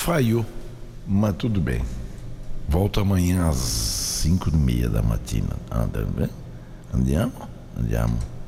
falhou, mas tudo bem. Volto amanhã às 5:30 da matina. Andiamo? Andiamo.